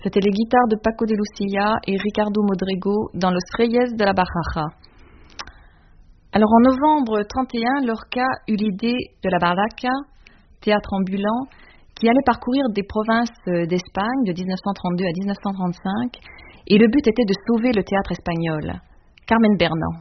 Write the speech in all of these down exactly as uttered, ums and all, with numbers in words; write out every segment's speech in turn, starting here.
C'était les guitares de Paco de Lucia et Ricardo Modrego dans Los Reyes de la Baraja. Alors en novembre trente et un, Lorca eut l'idée de la Barraca, théâtre ambulant, qui allait parcourir des provinces d'Espagne de dix-neuf cent trente-deux à dix-neuf cent trente-cinq, et le but était de sauver le théâtre espagnol. Carmen Bernal.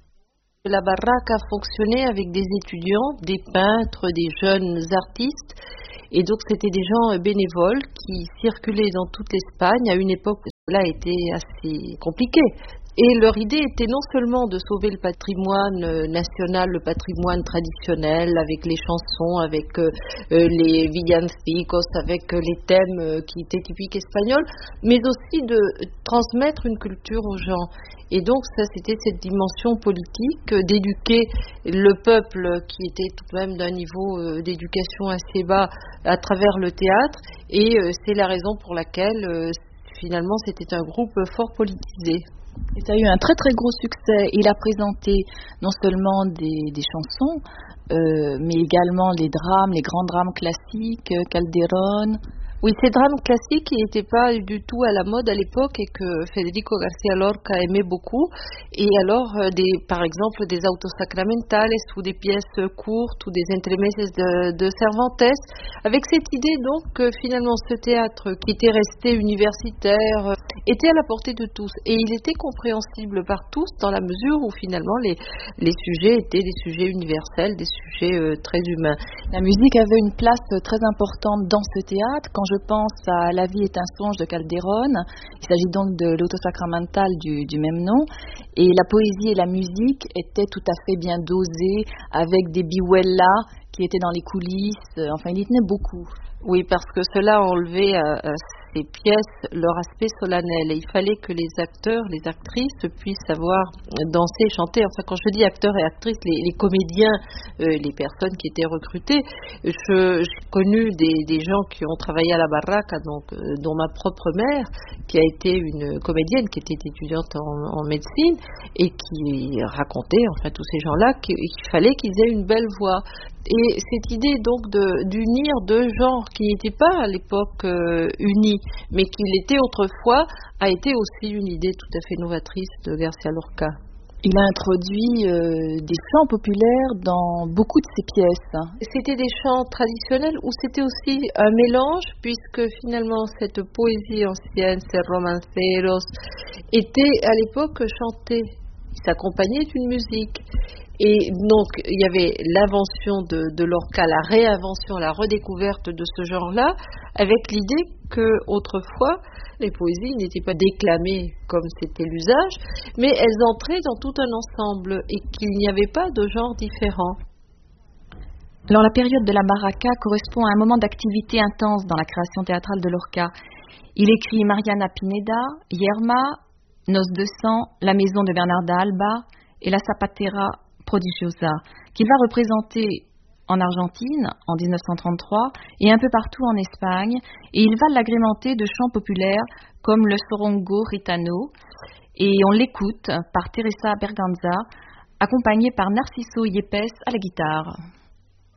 La Barraca fonctionnait avec des étudiants, des peintres, des jeunes artistes, et donc c'était des gens bénévoles qui circulaient dans toute l'Espagne à une époque où cela était assez compliqué. Et leur idée était non seulement de sauver le patrimoine national, le patrimoine traditionnel, avec les chansons, avec euh, les villancicos, avec les thèmes qui étaient typiques espagnols, mais aussi de transmettre une culture aux gens. Et donc ça, c'était cette dimension politique, euh, d'éduquer le peuple qui était tout de même d'un niveau euh, d'éducation assez bas à travers le théâtre. Et euh, c'est la raison pour laquelle euh, finalement c'était un groupe fort politisé. Et ça a eu un très très gros succès. Il a présenté non seulement des, des chansons, euh, mais également les drames, les grands drames classiques, Calderón. Oui, ces drames classiques qui n'étaient pas du tout à la mode à l'époque et que Federico García Lorca aimait beaucoup. Et alors, euh, des, par exemple, des autos sacramentales ou des pièces courtes ou des entremeses de, de Cervantes, avec cette idée donc que finalement ce théâtre qui était resté universitaire euh, était à la portée de tous. Et il était compréhensible par tous dans la mesure où finalement les, les sujets étaient des sujets universels, des sujets euh, très humains. La musique avait une place très importante dans ce théâtre. Quand je pense à La vie est un songe de Calderón, il s'agit donc de l'auto sacramental du, du même nom, et la poésie et la musique étaient tout à fait bien dosées, avec des bihuelas qui étaient dans les coulisses, enfin il y tenait beaucoup. Oui, parce que cela enlevait à, à ces pièces leur aspect solennel. Et il fallait que les acteurs, les actrices puissent savoir danser, chanter. Enfin, quand je dis acteurs et actrices, les, les comédiens, euh, les personnes qui étaient recrutées, je, j'ai connu des, des gens qui ont travaillé à la Barraca, donc, euh, dont ma propre mère, qui a été une comédienne, qui était étudiante en, en médecine, et qui racontait, enfin, tous ces gens-là, qu'il, qu'il fallait qu'ils aient une belle voix. Et cette idée donc de, d'unir deux genres qui n'étaient pas à l'époque euh, unis, mais qui l'étaient autrefois, a été aussi une idée tout à fait novatrice de García Lorca. Il a introduit euh, des chants populaires dans beaucoup de ses pièces. C'était des chants traditionnels ou c'était aussi un mélange, puisque finalement cette poésie ancienne, ces romanceros, était à l'époque chantée. Il s'accompagnait d'une musique. Et donc, il y avait l'invention de, de Lorca, la réinvention, la redécouverte de ce genre-là, avec l'idée que, autrefois, les poésies n'étaient pas déclamées comme c'était l'usage, mais elles entraient dans tout un ensemble et qu'il n'y avait pas de genre différent. Alors, la période de la Barraca correspond à un moment d'activité intense dans la création théâtrale de Lorca. Il écrit Mariana Pineda, Yerma, Noces de sang, La maison de Bernarda Alba et La Zapatera Prodigiosa, qu'il va représenter en Argentine en dix-neuf cent trente-trois et un peu partout en Espagne, et il va l'agrémenter de chants populaires comme le Sorongo Ritano, et on l'écoute par Teresa Berganza, accompagnée par Narciso Yepes à la guitare.